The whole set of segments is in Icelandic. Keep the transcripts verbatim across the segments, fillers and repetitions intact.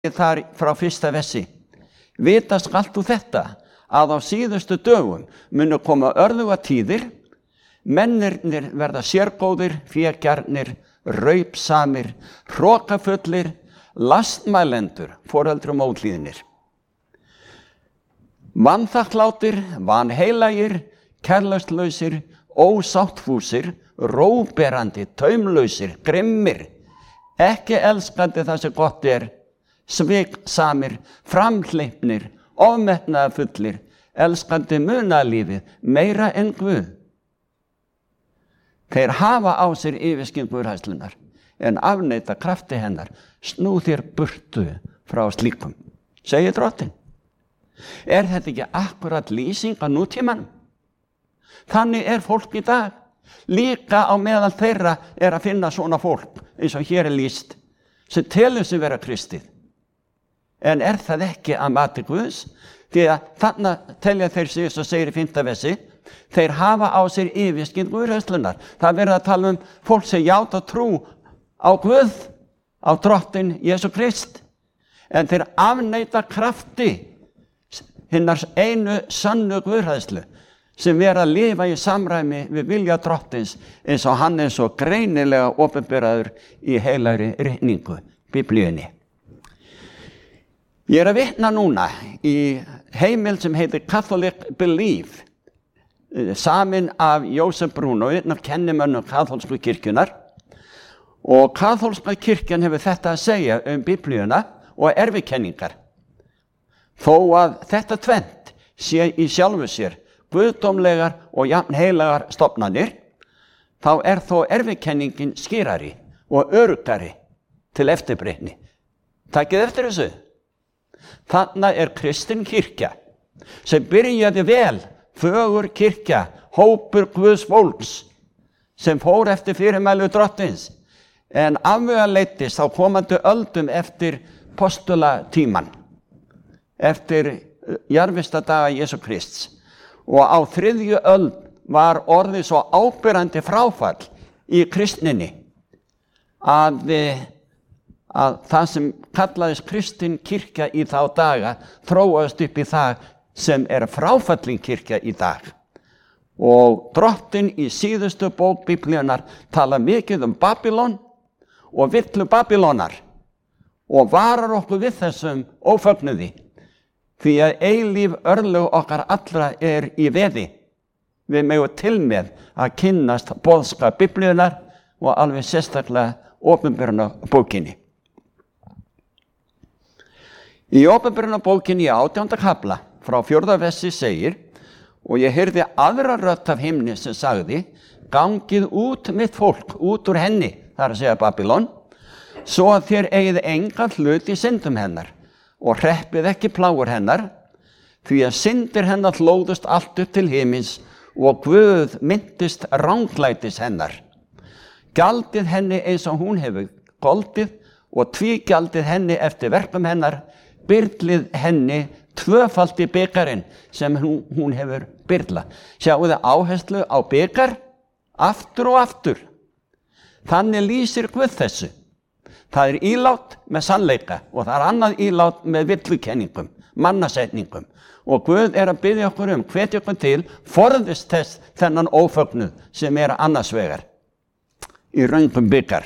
þar frá fyrsta vessi. Vita skalt þú þetta, að á síðustu dögum munu koma örðuga tíðir, mennirnir verða sérgóðir, fégjarnir, raupsamir, hrokafullir, lastmælendur, foreldrum óhlýðnir. Vanþakklátir, vanheilagir, kærleikslausir, ósáttfúsir, róberandi, taumlausir, grimmir, ekki elskandi það sem gott er, sviksamir, framhleypnir, ofmetnaðarfullir, elskandi munalífið, meira en Guð. Þeir hafa á sér yfirskyn guðhræðslunnar, en afneita krafti hennar, snú þér burtu frá slíkum, segir Drottinn. Er þetta ekki akkurat lýsing á nútímanum? Þannig er fólk í dag. Líka á meðal þeirra er að finna svona fólk, eins og hér er lýst, sem telur sig vera kristið. En er það ekki að mati Guðs? Því að þarna telja þeir sig, svo segir í fimmta versi, þeir hafa á sér yfirskyn guðhræðslunnar. Það verður að tala um fólk sem játa trú á Guð, á Drottinn Jesú Krist. En þeir afneita krafti hinnar einu sannu guðhræðslu, sem vera að lifa í samræmi við vilja Drottins, eins og hann er svo greinilega opinberaður í heilagri ritningu, Biblíunni. Ég er að vitna núna í heimild sem heitir Catholic Belief, samin af Joseph Bruno, einn af kennimönnum kaþólsku kirkjunar. Og kaþólska kirkjan hefur þetta að segja um Biblíuna og erfikenningar. Þó að þetta tvennt sé í sjálfu sér guðdómlegar og jafn heilagar stofnanir, þá er þó erfikenningin skýrari og öruggari til eftirbreytni. Takið eftir þessu. Þarna er kristin kirkja, sem byrjaði vel, fögur kirkja, hópur Guðs fólks, sem fór eftir fyrirmælu Drottins, en afvegaleiddist á komandi öldum eftir postulatíman, eftir jarðvistadaga Jesú Krists. Og á þriðju öld var orðið svo áberandi fráfall í kristninni að, að það sem kallaðist kristin kirkja í þá daga þróaðist upp í það sem er fráfallin kirkja í dag. Og Drottinn í síðustu bók Biblíunnar tala mikið um Babylon og villu Babylónar og varar okkur við þessum ófögnuði. Því að eilíf örlög okkar allra er í veði. Við megum til með að kynnast boðskap Biblíunnar og alveg sérstaklega opinberunarbókinni. Í opinberunarbókinni í átjánda kafla frá fjórða versi segir, og ég heyrði aðra rödd af himni sem sagði, gangið út mitt fólk, út úr henni, það er að segja Babylon, svo að þér eigið engan hlut í syndum hennar, og hreppið ekki plágur hennar, því að syndir hennar hlóðust allt upp til himins og Guð myndist ranglætis hennar. Gjaldið henni eins og hún hefur goldið og tvígjaldið henni eftir verkum hennar, byrlið henni tvöfaldi bikarinn sem hún, hún hefur byrla. Sjáu þið áherslu á bikar, aftur og aftur. Þannig lýsir Guð þessu. Það er ílát með sannleika og það er annað ílát með villukenningum, mannasetningum. Og Guð er að biðja okkur um, hvetja okkur til, forðist þess þennan ófögnuð sem er annars vegar í röngum bikar.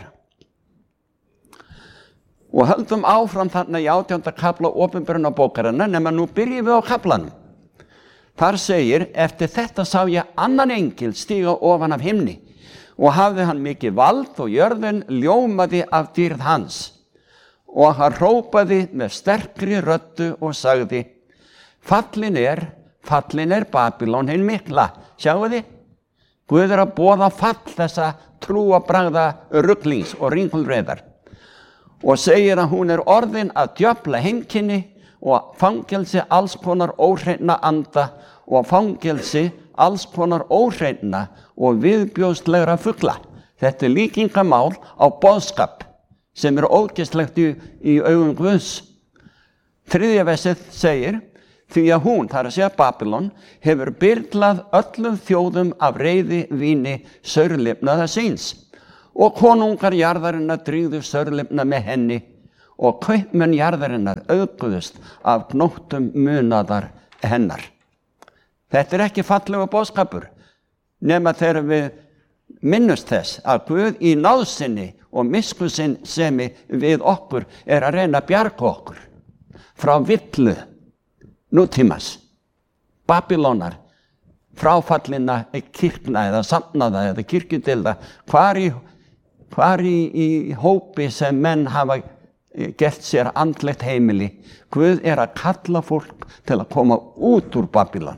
Og höldum áfram þarna í átjánda kafla opinberunarbókarinnar, nema nú byrjum við á kaflanum. Þar segir, eftir þetta sá ég annan engil stíga ofan af himni, og hafði hann mikið vald og jörðin ljómaði af dýrð hans. Og hann hrópaði með sterkri röddu og sagði, fallin er, fallin er Babylon hinn mikla. Sjáu þið? Guð er að boða fall þessa trúabragða ruglings og ringulreiðar. Og segir að hún er orðin að djöfla heimkynni og fangelsi alls konar óhreinna anda og fangelsi alls konar óhreinna og viðbjóðslegra fugla. Þetta er líkingamál á boðskap sem er ógeðslegt í, í augum Guðs. Þriðja versið segir, því að hún, það er að segja Babylon, hefur byrlað öllum þjóðum af reiði víni saurlifnaða síns. Og konungar jarðarinnar drýgðu saurlifna með henni og kaupmenn jarðarinnar auðguðust af gnóttum munaðar hennar. Þetta er ekki fallegur boðskapur, nema þegar við minnust þess að Guð í náðsinni og miskunnsemi við okkur er að reyna að bjarga okkur frá villu nútímas, Babylónar, fráfallina kirkna eða safnaða eða kirkjudilda, hvar í, hvar í, í hópi sem menn hafa gert sér andlegt heimili. Guð er að kalla fólk til að koma út úr Babylon.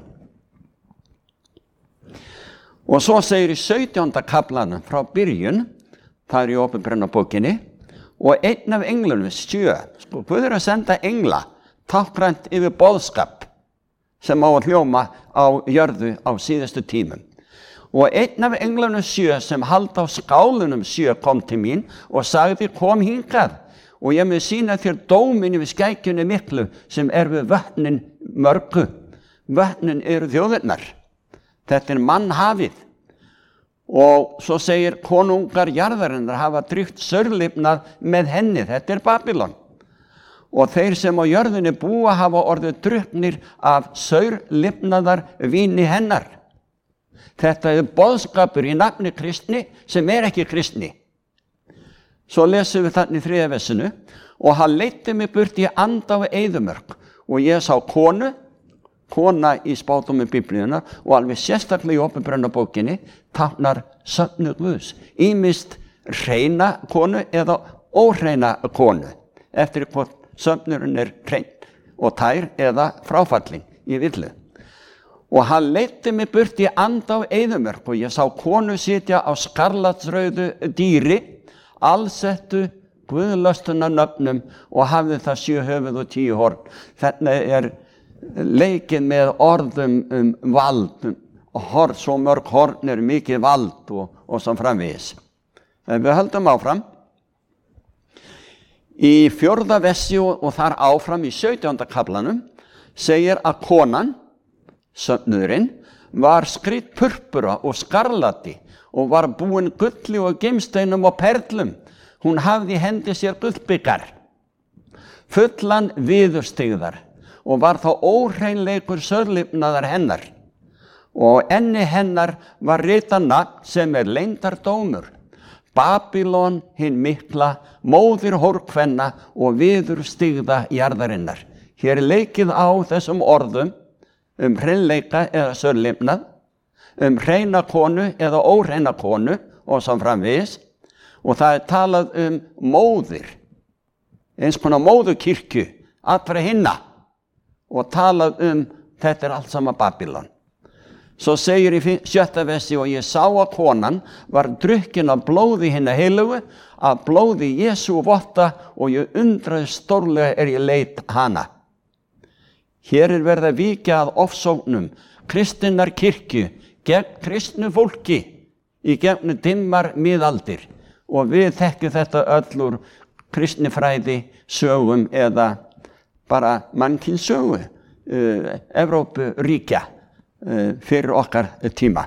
Og svo segir í sautjánda kaflanum frá byrjun, það er í Åpenbarabókinni, og einn af englunum sjö, sko, Guð er að senda engla táknrænt yfir boðskap sem á að hljóma á jörðu á síðustu tímum. Og einn af englunum sjö sem halda á skálunum sjö kom til mín og sagði, kom hingað og ég mun sýna þér dóminn yfir skækjunni miklu sem er við vötnin mörgu. Vötnin eru þjóðirnar. Þetta er mannhafið. Og svo segir konungar jarðarinnar hafa drygt saurlifnað með henni. Þetta er Babylon. Og þeir sem á jörðinni búa hafa orðið drukknir af saurlifnaðar víni hennar. Þetta er boðskapur í nafni kristni sem er ekki kristni. Svo lesum við þannig í þriðja versinu, og hann leiddi mig burt í anda á eyðimörk og ég sá konu, kona í spádómi Biblíunnar og alveg sérstaklega í Åpenbarabókinni táknar söfnu Guðs, ýmist hreina konu eða óhreina konu, eftir hvort söfnurinn er hrein og tær eða fráfallin í villu. Og hann leiddi mig burt í anda á eyðimörk og ég sá konu sitja á skarlatsrauðu dýri, allsettu guðlöstunar nöfnum og hafði það sjö höfuð og tíu horn. Þetta er leikin með orðum um vald, um horn, svo mörg horn er mikið vald og, og svo framvegis. En við höldum áfram. Í fjórða versi og, og þar áfram í sautjánda kaflanum segir að konan, söfnuðurinn, var skrýdd purpura og skarlati og var búin gulli og gimsteinum og perlum. Hún hafði í hendi sér gullbikar, fullan viðurstyggðar, og var þá óhreinleikur saurlifnaðar hennar. Og enni hennar var ritað nafn sem er leyndardómur, Babylon hinn mikla, móðir hórkvenna og viðurstyggða jarðarinnar. Hér er leikið á þessum orðum um hreinleika eða saurlifnað, um hreina konu eða óhreina konu og svo framvegis, og það er talað um móðir, eins konar móðurkirkju, allra hinna, og talað um þetta er allt saman Babylon. Svo segir í sjötta versi, og ég sá að konan var drukkin af blóði hinna heilugu, af blóði Jesú votta, og ég undraði stórlega er ég leit hana. Hér er verið að víkja að ofsóknum kristinnar kirkju gegn kristnu fólki í gegnum dimmar miðaldir, og við þekkjum þetta öll úr kristnifræði sögum eða bara mannkynssögu uh, Evrópuríkja uh, fyrir okkar tíma.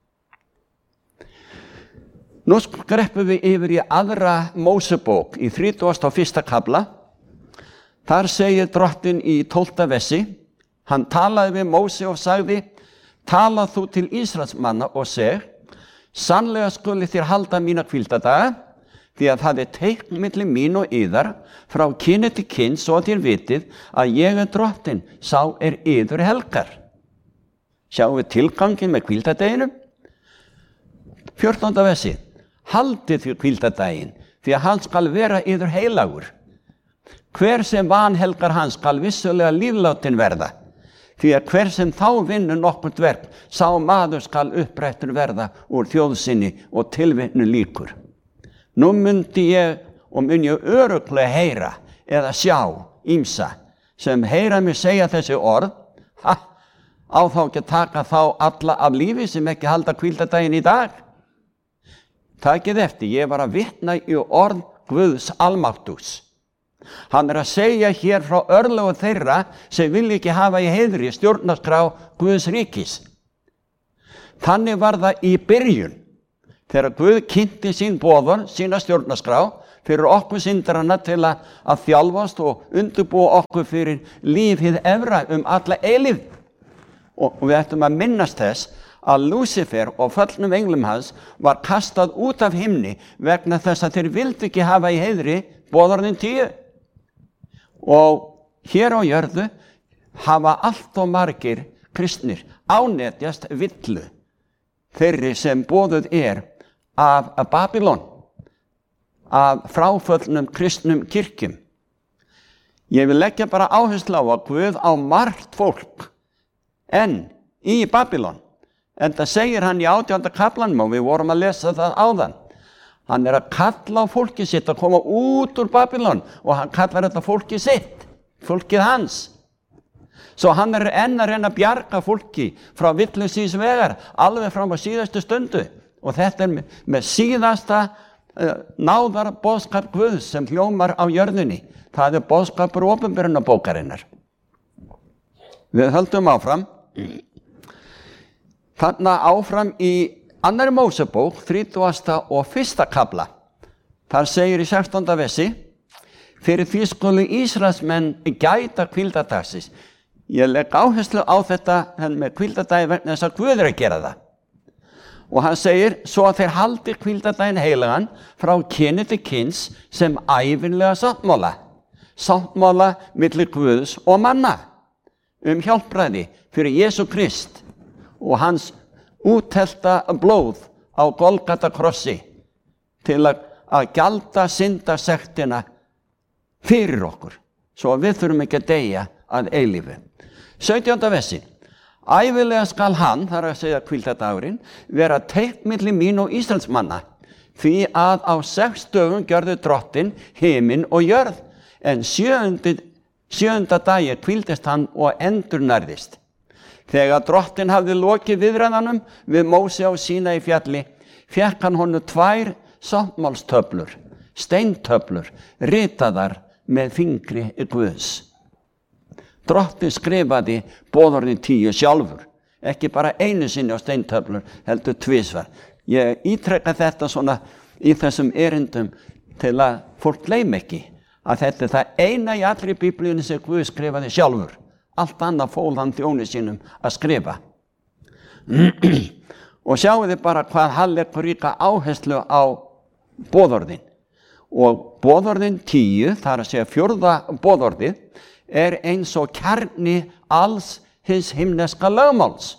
Nú skreppum við yfir í aðra Mósebók í þrítugasta og fyrsta kafla. Þar segir drottinn í tólfta versi, hann talaði við Móse og sagði, talað þú til Ísraelsmanna og seg, sannlega skuli þér halda mína hvíldadaga, því að það er teikn milli mín og yðar frá kyni til kyns, svo að þér vitið að ég er drottinn, sá er yður helgar. Sjáum við tilgangin með hvíldadeginum? fjórtánda versi, haldið þér hvíldadaginn, því að hann skal vera yður heilagur. Hver sem vanhelgar hann skal vissulega lífláttinn verða, því að hver sem þá vinnur nokkurt verk, sá maður skal upprættur verða úr þjóðsinni og tilvinnu líkur. Nú myndi ég og mun ég örugglega heyra eða sjá ýmsa sem heyra mig segja þessi orð, ha, á þá ekki að taka þá alla af lífi sem ekki halda hvíldadaginn í dag. Takið eftir, ég var að vitna í orð Guðs almáttugs. Hann er að segja hér frá örlögu þeirra sem vil ekki hafa í heiðri stjórnarskrá Guðs ríkis. Þannig var það í byrjun, þegar Guð kynnti sín boðorð, sína stjórnarskrá, fyrir okkur syndarana til að, að þjálfast og undirbúa okkur fyrir lífið efra um alla eilífð. Og, og við ættum að minnast þess að Lúsifer og föllnum englum hans var kastað út af himni vegna þess að þeir vildu ekki hafa í heiðri boðorðin tíu. Og hér á jörðu hafa allt og margir kristnir ánetjast villu þeirri sem boðuð er af, af Babylon, af fráföllnum kristnum kirkjum. Ég vil leggja bara áherslu á að Guð á margt fólk enn í Babylon. En það segir hann í átjánda kaflanum og við vorum að lesa það áðan. Hann er að kalla á fólkið sitt að koma út úr Babylon og hann kallar þetta fólkið sitt, fólkið hans. Svo hann er enn að reyna að bjarga fólki frá villusís vegar, alveg fram á síðastu stundu. Og þetta er með, með síðasta uh, náðar boðskap Guðs sem hljómar á jörðinni. Það er boðskapur opinberunarbókarinnar. Við höldum áfram. Þarna áfram í annarri Mósebók, þrítugasta og fyrsta kafla. Þar segir í sextánda versi, fyrir því skulu Ísraelsmenn gæta hvíldardagsins. Ég legg áherslu á þetta með hvíldardagi vegna þess að Guð er að gera það. Og hann segir, svo að þeir haldi hvíldardaginn heilagan frá kyni til kyns sem ævinlega sáttmála. Sáttmála milli Guðs og manna um hjálpræði fyrir Jesú Krist og hans úthelta blóð á Golgata krossi til að, að gjalda syndasektina fyrir okkur, svo að við þurfum ekki að deyja að eilífu. sautjánda versi. Ævilega skal hann, þar að segja hvíldardagurinn, vera teikn milli mín og Ísraelsmanna, því að á sex dögum gjörðu drottinn himinn og jörð, en sjöundi, sjöunda dagi hvíldist hann og endurnærðist. Þegar drottinn hafði lokið viðræðanum við Móse á Sínaí fjalli, fékk hann honum tvær sáttmálstöflur, steintöflur, ritaðar með fingri Guðs. Drottinn skrifaði boðorðin tíu sjálfur, ekki bara einu sinni á steintöflur, heldur tvisvar. Ég ítreka þetta svona í þessum erindum til að fólk gleymi ekki að þetta er það eina í allri Biblíunni sem Guð skrifaði sjálfur. Allt annað fól hann þjóni sínum að skrifa. Og sjáu þið bara hvað hann leggur ríka áherslu á boðorðin. Og boðorðin tíu, þar að segja fjórða boðorðið, er eins og kjarni alls hins himneska lögmáls.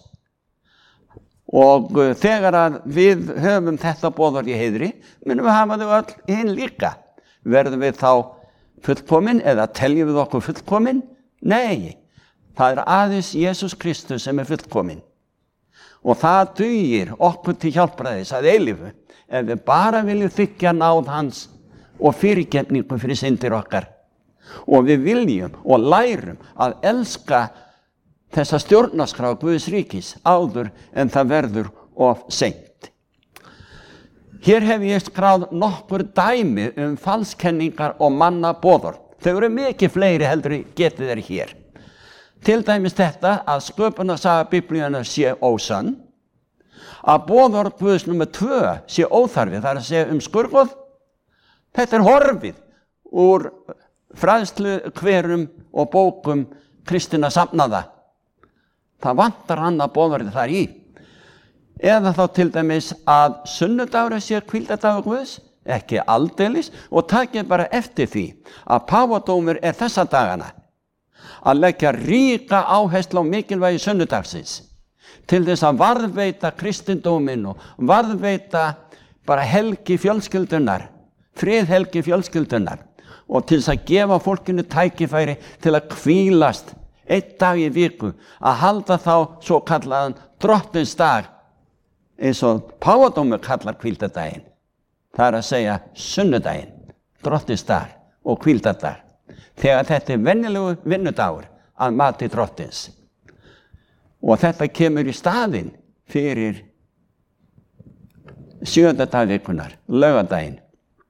Og þegar að við höfum þetta boðorð í heiðri, munum við hafa þau öll hinn líka. Verðum við þá fullkomin eða teljum við okkur fullkomin? Nei. Það er aðeins Jesús Kristus sem er fullkominn. Og það dugir okkur til hjálpræðis að eilífu ef við bara viljum þiggja náð hans og fyrirgefningu fyrir syndir okkar. Og við viljum og lærum að elska þessa stjórnarskrá Guðs ríkis áður en það verður of seint. Hér hef ég skráð nokkur dæmi um falskenningar og mannaboðorð. Þau eru mikið fleiri heldur getið þeir hér. Til dæmis þetta að sköpunarsaga Biblíunnar sé ósann, að boðorð Guðs númer tvö sé óþarfi, það er að segja um skurðgoð. Þetta er horfið úr fræðslu hverum og bókum kristinna safnaða. Það vantar hann að boðorðið þar í. Eða þá til dæmis að sunnudagur sé hvíldardagur Guðs, ekki aldeilis, og takið bara eftir því að páfadómur er þessa dagana að leggja ríka áherslu á mikilvægi sunnudagsins til þess að varðveita kristindóminn og varðveita bara helgi fjölskyldunar, friðhelgi fjölskyldunar og til þess að gefa fólkinu tækifæri til að hvílast einn dag í viku, að halda þá svo kallaðan drottins dag eins og páfadómur kallar hvíldardaginn. Það er að segja sunnudaginn, drottins dag og hvíldardag. Þegar þetta er venjulegu vinnudagur að mati drottins. Og þetta kemur í staðinn fyrir sjöunda dag vikunar, laugardaginn.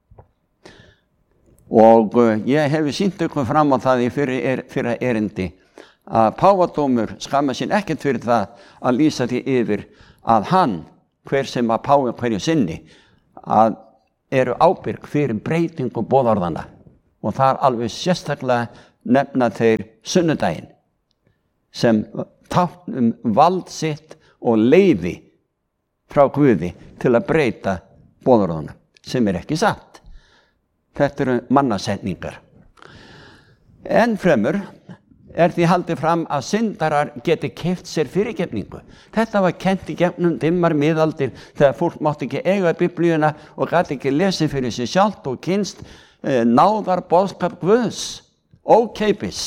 Og ég hef sýnt ykkur fram á það í fyrir, er, fyrir erindi að páfadómur skammar sín ekkert fyrir það að lýsa því yfir að hann, hver sem að páfi hverju sinni, að eru ábyrg fyrir breytingu boðorðana og þar alveg sérstaklega nefna þeir sunnudaginn sem tákn um vald sitt og leyfi frá Guði til að breyta boðorðana sem er ekki satt. Þetta eru mannasetningar. Enn fremur er því haldið fram að syndarar geti keypt sér fyrirgefningu. Þetta var kennt í gegnum dimmar miðaldir þegar fólk mátti ekki eiga Biblíuna og gat ekki lesið fyrir sig sjálft og kynst eh, náðar boðskap Guðs, ókeypis.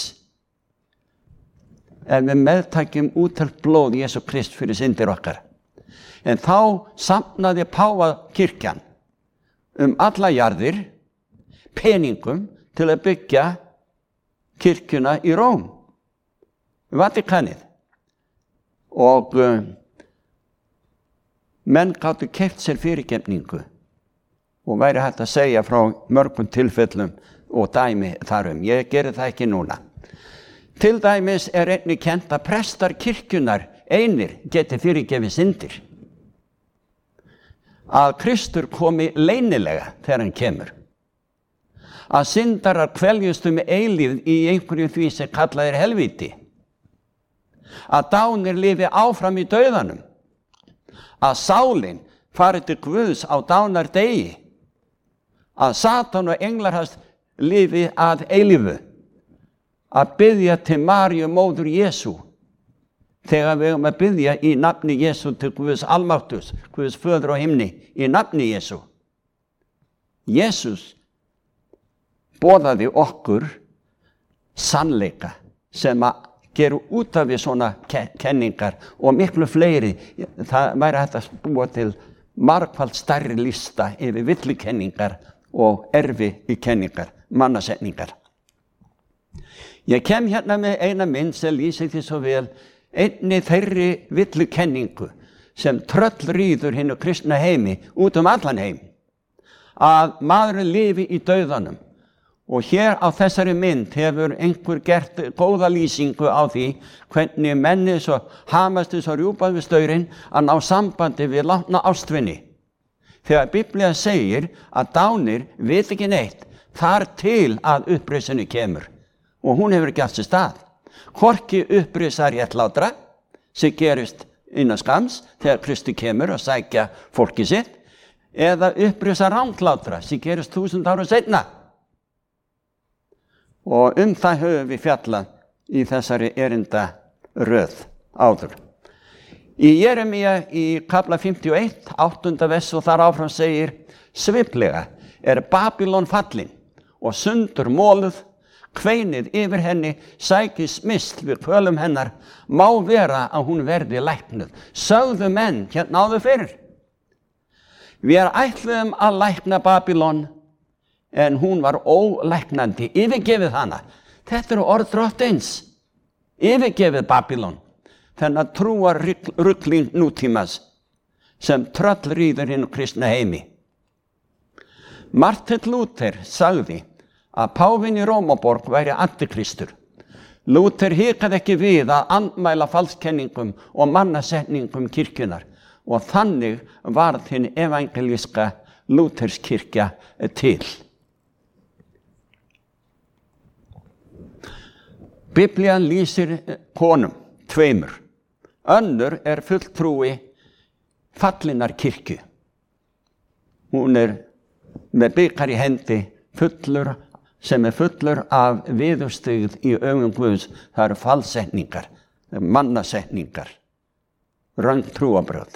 En við meðtækjum útelt blóð Jesú Krist fyrir syndir okkar. En þá safnaði Páfakirkjan um alla jarðir peningum til að byggja kirkjuna í Róm, Vatikanið. Og uh, menn gátu keypt sér fyrirgefningu og væri hægt að segja frá mörgum tilfellum og dæmi þarum. Ég geri það ekki núna. Til dæmis er einnig kennt að prestar kirkjunar einir geti fyrirgefið syndir. Að Kristur komi leynilega þegar hann kemur. Að syndarar kveljust um eilífð í einhverju því sem kallað er helvíti. Að dánir lifi áfram í dauðanum. Að sálin fari til Guðs á dánardegi. Að Satan og englar hans lifi að eilífu. Að biðja til Maríu móður Jesú. Þegar við erum að biðja í nafni Jesú til Guðs almáttugs, Guðs föður á himni, í nafni Jesú. Jesús boðaði okkur sannleika sem að gera út af við svona kenningar og miklu fleiri. Það væri hægt að búa til margfald stærri lista yfir villikenningar og erfi í kenningar, mannasetningar. Ég kem hérna með eina mynd sem lýsir því svo vel einni þeirri villikenningu sem tröllrýður hinu kristna heimi út um allan heim. Að maðurinn lifi í dauðanum. Og hér á þessari mynd hefur einhver gert góða lýsingu á því hvernig menni svo hamast þess að rjúpa við staurinn að ná sambandi við látna ástvinni. Þegar Biblía segir að dánir veit ekki neitt þar til að uppreisinu kemur. Og hún hefur ekki átt sér stað. Hvorki uppreisar réttlátra sem gerist innan skams þegar Kristi kemur og sækja fólki sitt, eða uppreisar ranglátra sem gerist þúsund ára seinna. Og um það höfum við fjallað í þessari erinda röð áður. Í Jeremía í kafla fimmtíu og eitt, áttunda vers og þar áfram segir: sviplega er Babylon fallin og sundur móluð, kveinið yfir henni sækist mist við kvölum hennar, má vera að hún verði læknuð. Sögðu menn hérna áður fyrir. Við ætluðum að lækna Babylon, en hún var ólæknandi, yfirgefið hana. Þetta eru orð Drottins. Yfirgefið Babylon, þennan trúar rugling nútímas sem tröllrýður hinn kristna heimi. Martin Luther sagði að páfinn í Rómaborg væri antikristur. Luther hikaði ekki við að andmæla falskenningum og mannasetningum kirkjunar og þannig varð hinn evangelíska Lutherskirkja til. Biblían lýsir konum, tveimur. Önnur er fulltrúi fallinnar kirkju. Hún er með bikar í hendi fullur, sem er fullur af viðurstyggð í augum Guðs. Það eru falsetningar, mannasetningar, röng trúarbrögð.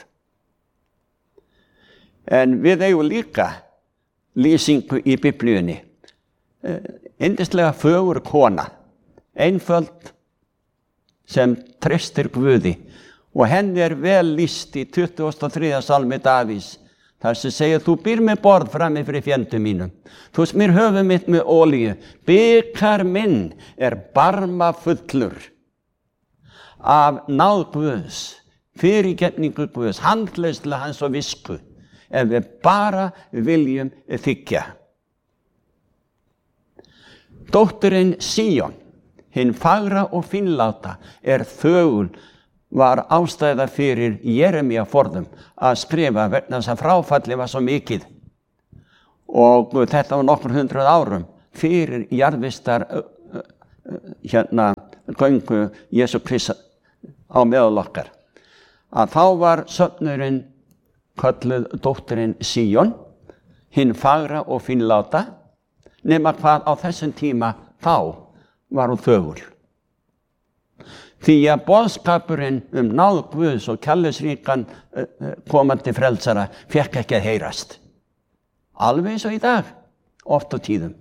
En við eigum líka lýsingu í Biblíunni. Yndislega fögur kona, einföld sem treystir Guði, og henni er vel lýst í tuttugasta og þriðja salmi Davís, þar sem segir: þú býr með borð frammi fyrir fjendum mínum, þú smyr höfuð mitt með olíu, bikar minn er barma fullur af náð Guðs, fyrirgefningu Guðs, handleiðslu hans og visku, ef við bara viljum þiggja. Dóttirin Síón, hinn fagra og fínláta, er þögul, var ástæða fyrir Jeremía forðum að skrifa vegna þess að fráfalli var svo mikið. og þetta var nokkur hundrað árum fyrir jarðvistar hérna göngu Jesú Krists á meðal okkar, að þá var söfnurinn kölluð dóttirin Síon, hinn fagra og fínláta, nema hvað á þessum tíma þá var hún þögul. Því að boðskapurinn um náð Guðs og kærleiksríkan komandi frelsara fékk ekki að heyrast. Alveg eins og í dag, oft á tíðum.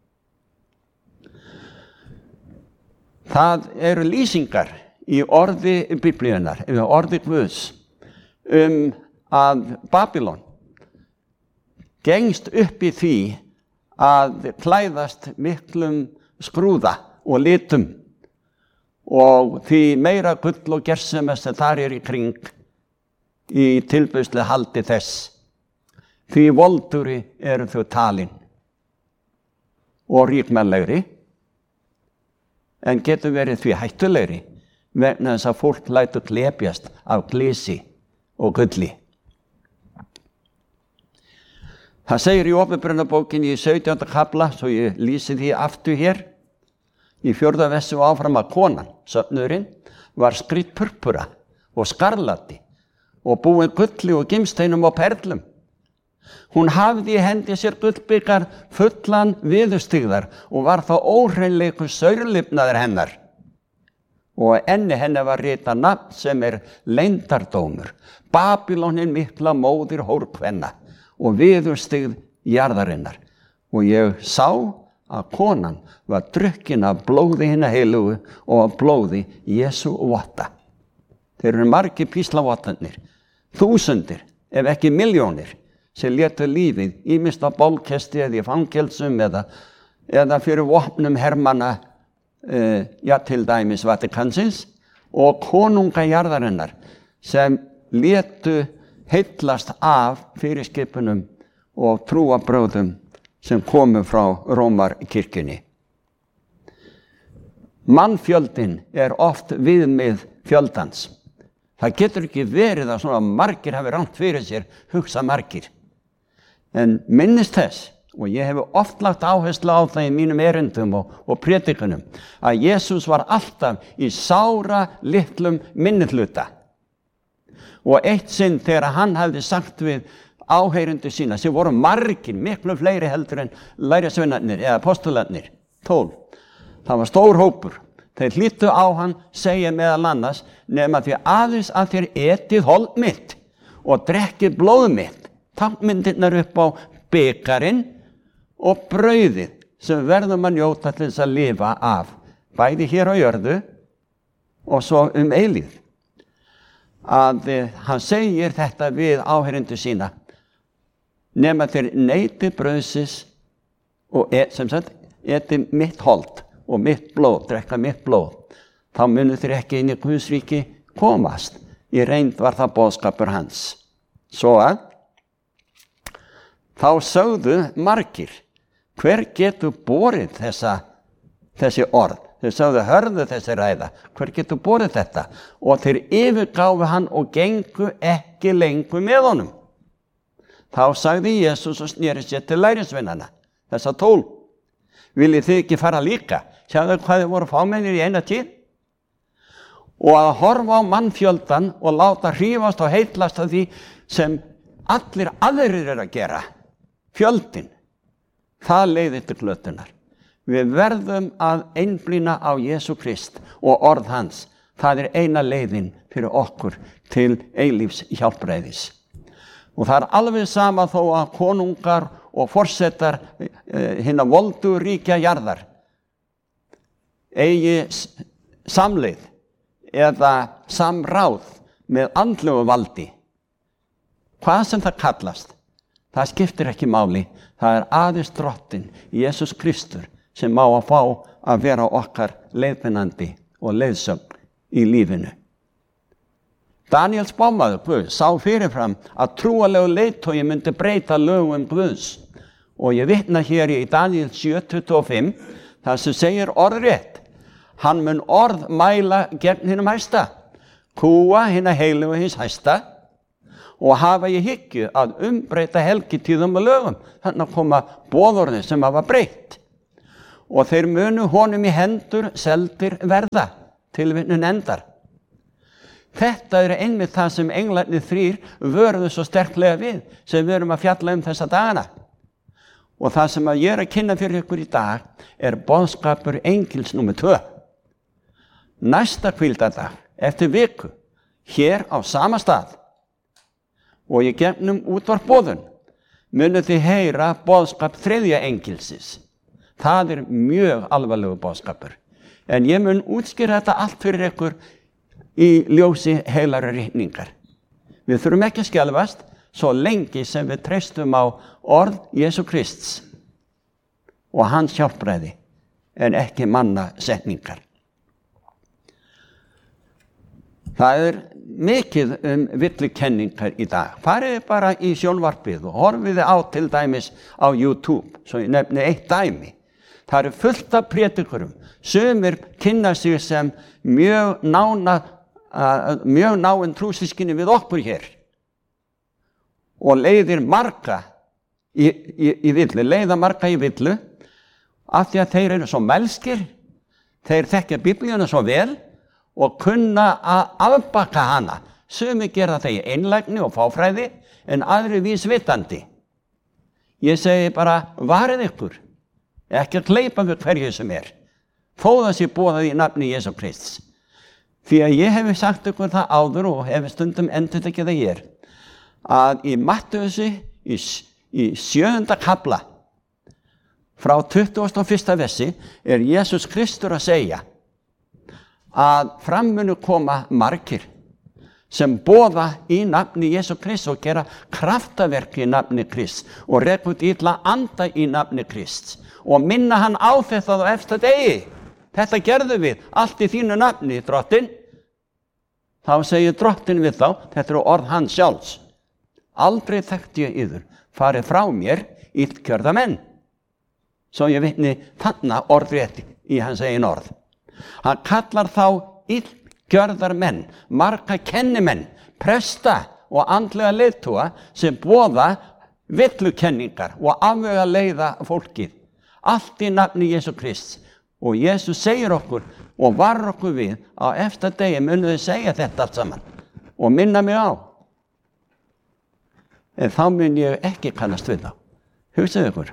Það eru lýsingar í orði Biblíunnar, eða orði Guðs, um að Babylon gengst upp í því að klæðast miklum skrúða og litum og því meira gull og gersemi sem þar er í kring í tilbúðslu haldi þess. Því voldugri eru þau talin og ríkmannlegri, en getur verið því hættulegri vegna þess að fólk lætur glepjast af glisi og gulli. Það segir í Åpenbarunarbókinni í sautjánda kafla, svo ég lýsi því aftur hér, í fjórða versi og áfram að konan, söfnurinn, var skrýdd purpura og skarlati og búin gulli og gimsteinum og perlum. Hún hafði í hendi sér gullbikar fullan viðurstyggðar og var þá óhreinleikur saurlifnaður hennar. Og enni henni var ritað nafn sem er leyndardómur, Babylónin mikla móðir hórkvenna og viðurstyggð jarðarinnar. Og ég sá að konan var drukkin af blóði hinna heilugu og af blóði Jesú votta. Þeir eru margir píslavottarnir, þúsundir, ef ekki milljónir, sem létu lífið ýmist á bálkesti eða í fangelsum eða, eða fyrir vopnum hermanna, uh, já til dæmis Vatikansins, og konunga jarðarinnar sem létu heillast af fyrirskipunum og trúarbrögðum sem komu frá Rómarkirkjunni. Mannfjöldin er oft viðmið fjöldans. Það getur ekki verið að svona margir hafi rangt fyrir sér, hugsa margir. En minnist þess, og ég hef oft lagt áherslu á það í mínum erindum og, og predikunum, að Jesús var alltaf í sára litlum minnihluta. Og eitt sinn þegar hann hafði sagt við áheyrendur sína, sem voru margir, miklu fleiri heldur en lærisveinarnir eða apostolarnir, tólf. Það var stór hópur. Þeir hlýttu á hann, segja meðal annars, nema því aðeins að þér etið hold mitt og drekkið blóð mitt. Tákmyndirnar upp á bikarinn og brauðið sem verðum að njóta til þess að lifa af, bæði hér á jörðu og svo um eilíð. Að hann segir þetta við áheyrendur sína, nema þeir neyti brauðsins og et, sem sagt, eti mitt hold og mitt blóð, drekka mitt blóð, þá munu þeir ekki inn í Guðs ríki komast. Í reynd var það boðskapur hans. Svo að þá sögðu margir, hver getur borið þessa, þessi orð? Þeir sögðu, hörðu þessi ræða, hver getur borið þetta? Og þeir yfirgáfu hann og gengu ekki lengur með honum. Þá sagði Jesús og sneri sér til lærisveinana, þessa tól. Viljið þið ekki fara líka? Sjáðu hvað þið voru fámennir í eina tíð? Og að horfa á mannfjöldan og láta hrífast og heitlast af því sem allir aðrir eru að gera. Fjöldin, það leiðir til glötunar. Við verðum að einblína á Jesú Krist og orð hans. Það er eina leiðin fyrir okkur til eilífs hjálpræðis. Og það er alveg sama þó að konungar og forsetar eh, hinna voldu ríkja jarðar eigi samleið eða samráð með andlegu valdi. Hvað sem það kallast, það skiptir ekki máli. Það er aðeins drottinn, Jesús Kristur, sem má að fá að vera okkar leiðbeinandi og leiðsögn í lífinu. Daniel spámaður Guð sá fyrirfram að trúalegu leiðtogi myndi breyta lögum Guðs. Og ég vitna hér í Daniel sjö tuttugu og fimm, þar sem segir orðrétt: hann mun orð mæla gegn hinum hæsta, kúa hina heilugu hins hæsta, og hafa í hyggju að umbreyta helgitíðum og lögum. Þannig að koma boðorðin sem hafa breytt. Og þeir munu honum í hendur seldir verða, tilvitnun endar. Þetta er einmitt það sem englarnir þrír vöruðu svo sterklega við, sem við erum að fjalla um þessa dagana. Og það sem ég er að kynna fyrir ykkur í dag er boðskapur engils númer tvö. Næsta hvíldardag, eftir viku, hér á sama stað, og í gegnum útvarpboðun, munu þið heyra boðskap þriðja engilsins. Það er mjög alvarlegu boðskapur. En ég mun útskýra þetta allt fyrir ykkur í ljósi heilarar ritningar. Við þurfum ekki að skelfast svo lengi sem við treystum á orð Jesú Krists og hans hjálpræði, en ekki manna setningar. Það er mikið um villukenningar í dag. Farið bara í sjónvarpið og horfið á til dæmis á YouTube, svo ég nefni eitt dæmi. Það eru fullt af prédikurum, sumir kynna sig sem mjög nána, uh, mjög náin trúsískinni við okkur hér og leiðir marga í, í, í villu, leiða marga í villu af því að þeir eru svo melskir, þeir þekkja Biblíuna svo vel og kunna að afbaka hana. Sumir gera það í einlægni og fáfræði en aðri vísvitandi. Ég segi bara, varið ykkur. Ekki að gleypa við hverju sem er. Þó það sé boðað í nafni Jesú Krists. Því að ég hef sagt ykkur það áður og hef stundum endur ekki það hér, að í Mattheusi í, í sjöunda kafla frá tuttugasta og fyrsta versi er Jesús Kristur að segja að fram munu koma margir sem boða í nafni Jesú Krists og gera kraftaverk í nafni Krists og reka út illa anda í nafni Krists og minna hann á þetta á efsta degi. Þetta gerðum við, allt í þínu nafni, drottinn. Þá segir drottinn við þá, þetta eru orð hans sjálfs. Aldrei þekkti ég yður, farið frá mér, illgjörða menn. Svo ég vitni þarna orðrétt í hans eigin orð. Hann kallar þá illgjörðar menn, marga kennimenn, presta og andlega leiðtoga sem boða villukenningar og afvega leiða fólkið. Allt í nafni Jesú Krists. Og Jesús segir okkur og varar okkur við á eftir degi munu þið segja þetta allt saman og minna mig á. En þá mun ég ekki kannast við þá. Hugsaðu ykkur.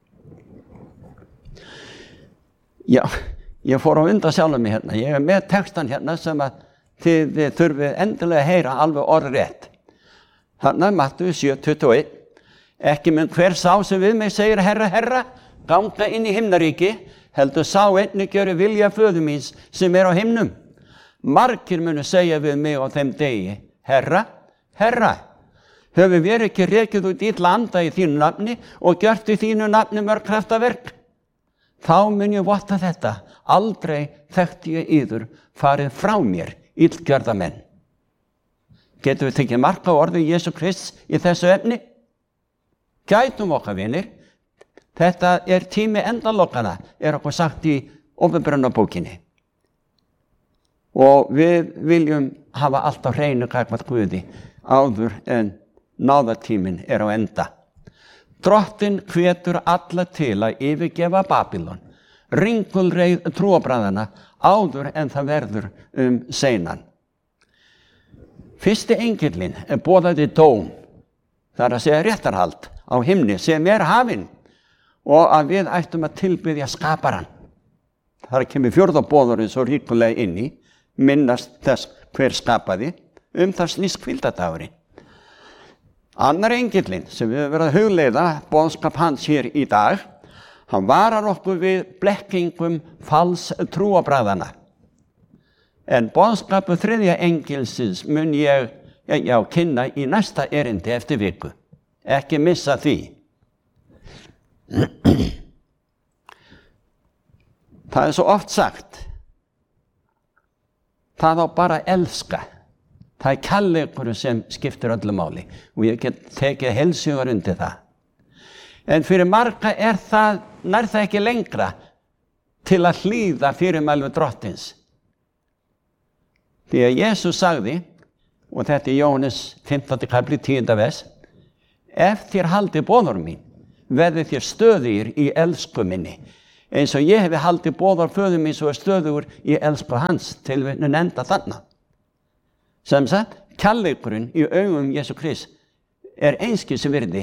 Já, ég fór á undan sjálfum mig hérna. Ég er með textan hérna sem að þið, þið þurfið endilega að heyra alveg orðrétt. Þarna Matthæus sjö tuttugu og eitt. Ekki mun hver sá sem við mig segir herra, herra, ganga inn í himnaríki, heldur sá einnig gjöru vilja föður míns sem er á himnum. Margir munu segja við mig á þeim degi, herra, herra, höfum við ekki rekið út illa anda í þínu nafni og gjört í þínu nafni mörg kraftaverk? Þá mun ég votta þetta, aldrei þekkti ég yður farið frá mér, illgjörða menn. Getum við tekið mark á orði Jesú Krists í þessu efni? Gætum okkar vinir. Þetta er tími endalokana, er okkur sagt í Opinberunarbókinni. Og við viljum hafa allt á hreinu gagnvart Guði áður en náðartíminn er á enda. Drottinn hvetur alla til að yfirgefa Babylon, ringulreið trúarbragðanna áður en það verður um seinan. Fyrsti engillinn er boðaði dóm, það er að segja réttarhald á himni sem er hafinn, og að við ættum að tilbiðja skaparan. Það kemur fjórða boðorðin svo ríkulega inn í, minnast þess hver skapaði, um það snýst hvíldardagurinn. Annar engillinn sem við höfum verið að hugleiða boðskap hans hér í dag, hann varar okkur við blekkingum fals trúarbragðanna. En boðskapu þriðja engilsins mun ég já, kynna í næsta erindi eftir viku. Ekki missa því. Það er svo oft sagt, það á bara að elska. Það er kærleikur sem skiptir öllu máli og ég get tekið heilshugar undir það. En fyrir marga er það, nær það ekki lengra til að hlýða fyrirmælum drottins. Því að Jesús sagði og þetta er Jóhannes fimmtándi kapli tíunda vers. Ef þér haldið boðorð mín, verðið þér stöðugir í elsku minni, eins og ég hefi haldið boðorð föður míns og er stöðugur í elsku hans, tilvitnun enda þarna. Sem sagt, kærleikurinn í augum Jesú Krist er einskis virði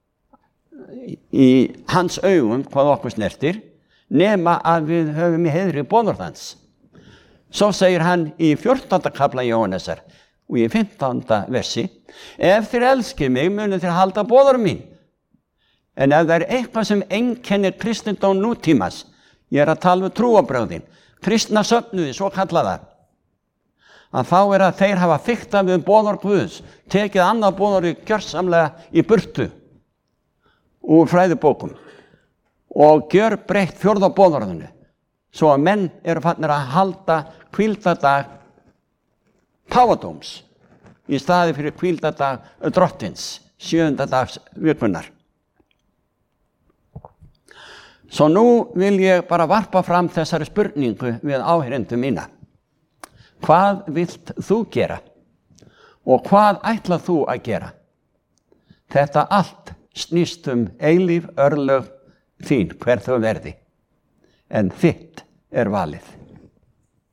í hans augum hvað okkur snertir, nema að við höfum í heiðri boðorð hans. Svo segir hann í fjórtánda kafla Jóhannesar og í fimmtánda versi, ef þér elskið mig, munið þér halda boðorð mín. En ef það er eitthvað sem einkennir kristindóm nútímas, ég er að tala um trúarbrögðin, kristna söfnuði, svo kallaða, að þá er að þeir hafa fiktað við boðorð Guðs, tekið annað boðorð gjörsamlega í burtu úr fræðibókum og gjör breytt fjórða boðorðinu, svo að menn eru farnir að halda hvíldardag páfadóms í staði fyrir hvíldardag drottins, sjöunda dags vikunar. Svo nú vil ég bara varpa fram þessari spurningu við áheyrendur mína. Hvað vilt þú gera? Og hvað ætlað þú að gera? Þetta allt snýst um eilíf örlög þín, hver þau verði. En þitt er valið.